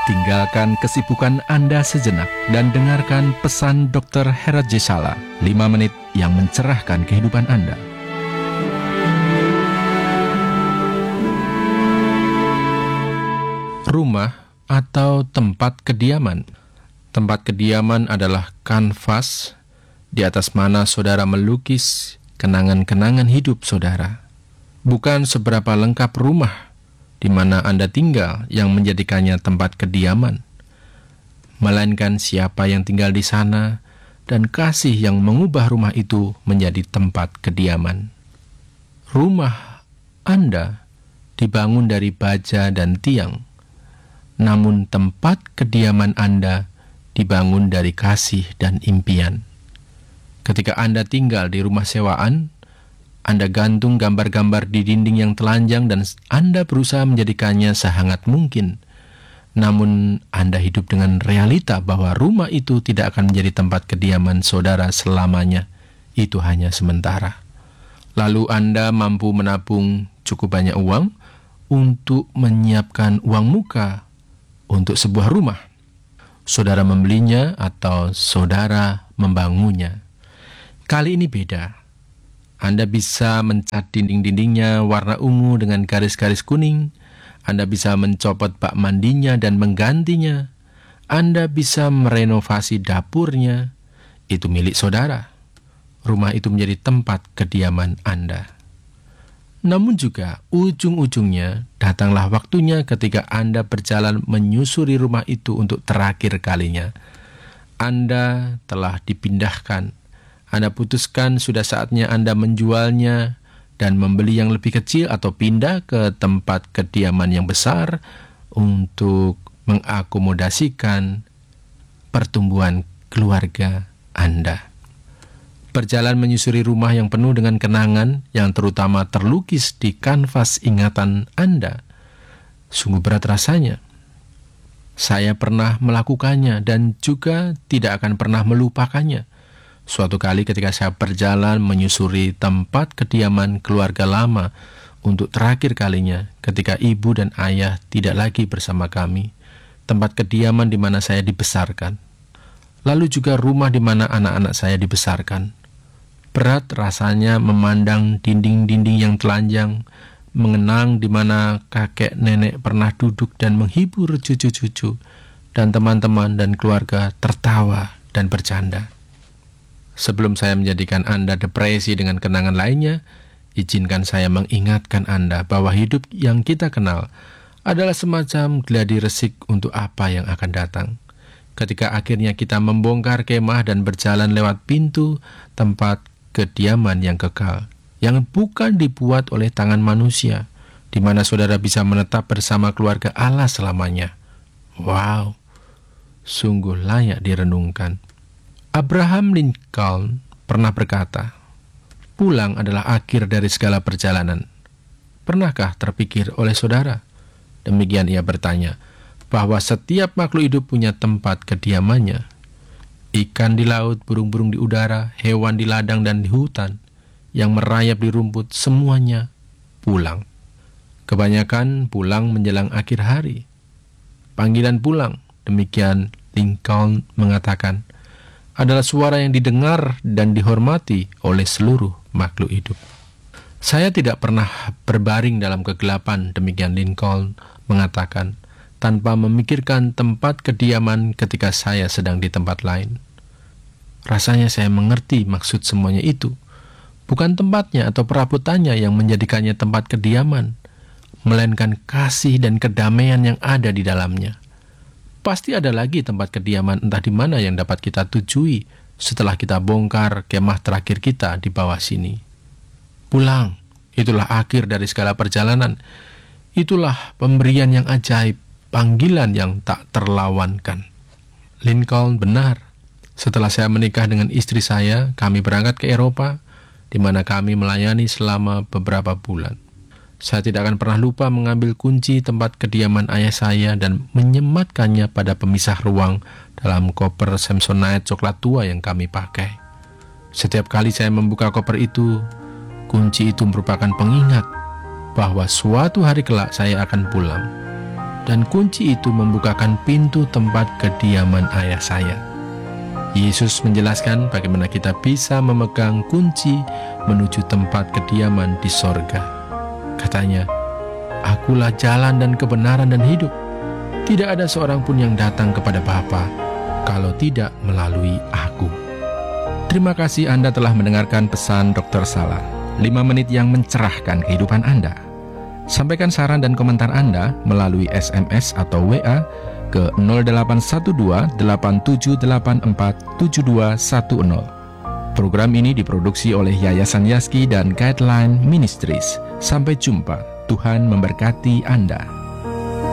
Tinggalkan kesibukan Anda sejenak dan dengarkan pesan Dr. Herat J. Sala, 5 menit yang mencerahkan kehidupan Anda. Rumah atau tempat kediaman. Tempat kediaman adalah kanvas di atas mana saudara melukis kenangan-kenangan hidup saudara. Bukan seberapa lengkap rumah di mana Anda tinggal yang menjadikannya tempat kediaman, melainkan siapa yang tinggal di sana dan kasih yang mengubah rumah itu menjadi tempat kediaman. Rumah Anda dibangun dari baja dan tiang, namun tempat kediaman Anda dibangun dari kasih dan impian. Ketika Anda tinggal di rumah sewaan, Anda gantung gambar-gambar di dinding yang telanjang dan Anda berusaha menjadikannya sehangat mungkin. Namun Anda hidup dengan realita bahwa rumah itu tidak akan menjadi tempat kediaman saudara selamanya. Itu hanya sementara. Lalu Anda mampu menabung cukup banyak uang untuk menyiapkan uang muka untuk sebuah rumah. Saudara membelinya atau saudara membangunnya. Kali ini beda. Anda bisa mencat dinding-dindingnya warna ungu dengan garis-garis kuning. Anda bisa mencopot bak mandinya dan menggantinya. Anda bisa merenovasi dapurnya. Itu milik saudara. Rumah itu menjadi tempat kediaman Anda. Namun juga ujung-ujungnya datanglah waktunya ketika Anda berjalan menyusuri rumah itu untuk terakhir kalinya. Anda telah dipindahkan. Anda putuskan sudah saatnya Anda menjualnya dan membeli yang lebih kecil atau pindah ke tempat kediaman yang besar untuk mengakomodasikan pertumbuhan keluarga Anda. Berjalan menyusuri rumah yang penuh dengan kenangan yang terutama terlukis di kanvas ingatan Anda, sungguh berat rasanya. Saya pernah melakukannya dan juga tidak akan pernah melupakannya. Suatu kali ketika saya berjalan menyusuri tempat kediaman keluarga lama untuk terakhir kalinya ketika ibu dan ayah tidak lagi bersama kami, tempat kediaman di mana saya dibesarkan, lalu juga rumah di mana anak-anak saya dibesarkan. Berat rasanya memandang dinding-dinding yang telanjang, mengenang di mana kakek nenek pernah duduk dan menghibur cucu-cucu, dan teman-teman dan keluarga tertawa dan bercanda. Sebelum saya menjadikan Anda depresi dengan kenangan lainnya, izinkan saya mengingatkan Anda bahwa hidup yang kita kenal adalah semacam gladi resik untuk apa yang akan datang. Ketika akhirnya kita membongkar kemah dan berjalan lewat pintu tempat kediaman yang kekal, yang bukan dibuat oleh tangan manusia, di mana saudara bisa menetap bersama keluarga Allah selamanya. Wow, sungguh layak direnungkan. Abraham Lincoln pernah berkata, pulang adalah akhir dari segala perjalanan. Pernahkah terpikir oleh saudara? Demikian ia bertanya, bahwa setiap makhluk hidup punya tempat kediamannya. Ikan di laut, burung-burung di udara, hewan di ladang dan di hutan, yang merayap di rumput, semuanya pulang. Kebanyakan pulang menjelang akhir hari. Panggilan pulang, demikian Lincoln mengatakan, adalah suara yang didengar dan dihormati oleh seluruh makhluk hidup. Saya tidak pernah berbaring dalam kegelapan, demikian Lincoln mengatakan, tanpa memikirkan tempat kediaman ketika saya sedang di tempat lain. Rasanya saya mengerti maksud semuanya itu. Bukan tempatnya atau perabotannya yang menjadikannya tempat kediaman, melainkan kasih dan kedamaian yang ada di dalamnya. Pasti ada lagi tempat kediaman entah di mana yang dapat kita tujui setelah kita bongkar kemah terakhir kita di bawah sini. Pulang, itulah akhir dari segala perjalanan. Itulah pemberian yang ajaib, panggilan yang tak terlawankan. Lincoln benar. Setelah saya menikah dengan istri saya, kami berangkat ke Eropa, di mana kami melayani selama beberapa bulan. Saya tidak akan pernah lupa mengambil kunci tempat kediaman ayah saya dan menyematkannya pada pemisah ruang dalam koper Samsonite coklat tua yang kami pakai. Setiap kali saya membuka koper itu, kunci itu merupakan pengingat bahwa suatu hari kelak saya akan pulang. dan kunci itu membukakan pintu tempat kediaman Ayah saya. Yesus menjelaskan bagaimana kita bisa memegang kunci menuju tempat kediaman di sorga. Katanya, "Akulah jalan dan kebenaran dan hidup. Tidak ada seorang pun yang datang kepada Bapa kalau tidak melalui Aku." Terima kasih Anda telah mendengarkan pesan Dr. Salah, 5 menit yang mencerahkan kehidupan Anda. Sampaikan saran dan komentar Anda melalui SMS atau WA ke 0812-8784-7210. Program ini diproduksi oleh Yayasan Yazki dan Guideline Ministries. Sampai jumpa. Tuhan memberkati Anda.